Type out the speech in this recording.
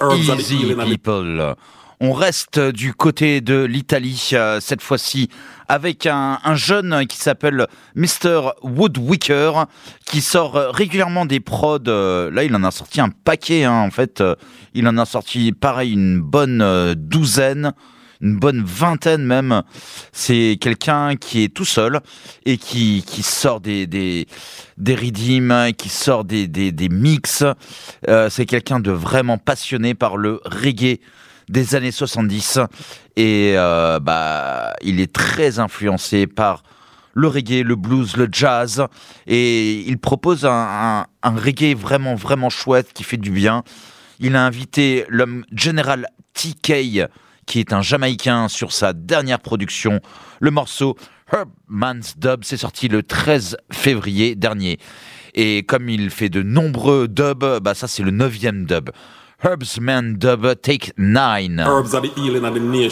Easy People. On reste du côté de l'Italie, cette fois-ci, avec un jeune qui s'appelle Mr. Woodwicker, qui sort régulièrement des prods. Là, il en a sorti un paquet, en fait. Il en a sorti, pareil, une bonne douzaine, une bonne vingtaine même. C'est quelqu'un qui est tout seul et qui sort des rythms, qui sort des mix. C'est quelqu'un de vraiment passionné par le reggae des années 70 et il est très influencé par le reggae, le blues, le jazz et il propose un reggae vraiment vraiment chouette qui fait du bien. Il a invité l'homme General TK qui est un Jamaïcain sur sa dernière production, le morceau Herbman's Dub. C'est sorti le 13 février dernier et comme il fait de nombreux dubs, ça c'est le 9e dub. Herbsman Dub Take 9. Herbs are the healing of the nation.